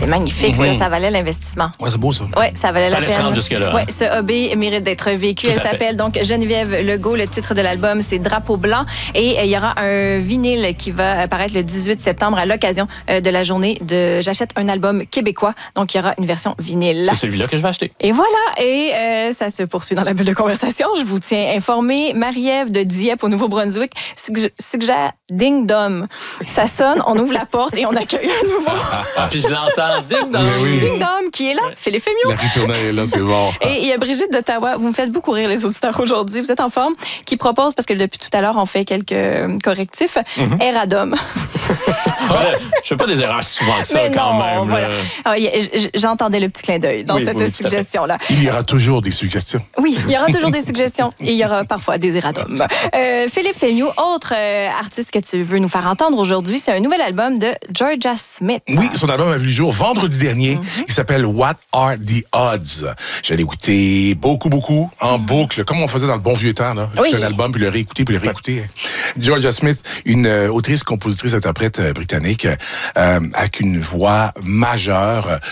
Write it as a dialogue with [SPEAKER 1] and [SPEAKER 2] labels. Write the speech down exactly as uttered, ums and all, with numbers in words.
[SPEAKER 1] magnifique,
[SPEAKER 2] Oui.
[SPEAKER 1] ça, ça valait l'investissement.
[SPEAKER 2] Ouais, c'est beau, ça.
[SPEAKER 1] Oui, ça valait
[SPEAKER 3] Fallait
[SPEAKER 1] la
[SPEAKER 3] se
[SPEAKER 1] peine.
[SPEAKER 3] rendre jusque-là.
[SPEAKER 1] Ouais, ce hobby mérite d'être vécu.
[SPEAKER 3] Tout
[SPEAKER 1] Elle
[SPEAKER 3] à fait.
[SPEAKER 1] s'appelle donc Geneviève Legault. Le titre de l'album, c'est Drapeau blanc. Et euh, il y aura un vinyle qui va apparaître le dix-huit septembre à l'occasion euh, de la journée de J'achète un album québécois. Donc, il y aura une version vinyle.
[SPEAKER 3] C'est celui-là que je vais acheter.
[SPEAKER 1] Et voilà, et euh, ça se poursuit dans la bulle de conversation. Je vous tiens informé. Marie-Ève de Dieppe au Nouveau-Brunswick suggère, suggère Ding Dom. Ça sonne, on ouvre la porte et on accueille un nouveau
[SPEAKER 3] Puis je l'entends. Ding dong.
[SPEAKER 2] Mais oui.
[SPEAKER 1] Ding Dom qui est là, Philippe Fémiot.
[SPEAKER 2] La ritournelle est là, c'est bon.
[SPEAKER 1] Et il y a Brigitte d'Ottawa. Vous me faites beaucoup rire, les auditeurs, aujourd'hui. Vous êtes en forme? Qui propose, parce que depuis tout à l'heure, on fait quelques euh, correctifs,
[SPEAKER 3] Mm-hmm.
[SPEAKER 1] Eradom.
[SPEAKER 3] Ouais, je fais pas des erreurs souvent que ça,
[SPEAKER 1] Mais
[SPEAKER 3] quand
[SPEAKER 1] non,
[SPEAKER 3] même.
[SPEAKER 1] voilà.
[SPEAKER 3] là.
[SPEAKER 1] Ah, y a- j- J'entendais le petit clin d'œil dans
[SPEAKER 3] Oui,
[SPEAKER 1] cette
[SPEAKER 3] oui, tout à fait.
[SPEAKER 1] suggestion-là.
[SPEAKER 2] Il y aura toujours des suggestions.
[SPEAKER 1] Oui, il y aura toujours des suggestions et il y aura parfois des erratums. Euh, Philippe Fémiot, autre euh, artiste que tu veux nous faire entendre aujourd'hui, c'est un nouvel album de Georgia Smith.
[SPEAKER 2] Oui, son album a vu le jour vendredi dernier.
[SPEAKER 1] Mm-hmm.
[SPEAKER 2] Il s'appelle What Are the Odds? Je l'ai écouté beaucoup, beaucoup, en boucle, comme on faisait dans le bon vieux temps. Là.
[SPEAKER 1] Mm-hmm. Oui.
[SPEAKER 2] Écouter un album, puis le réécouter, puis le réécouter. Georgia Smith, une euh, autrice, compositrice, interprète euh, britannique, euh, avec une voix majeure.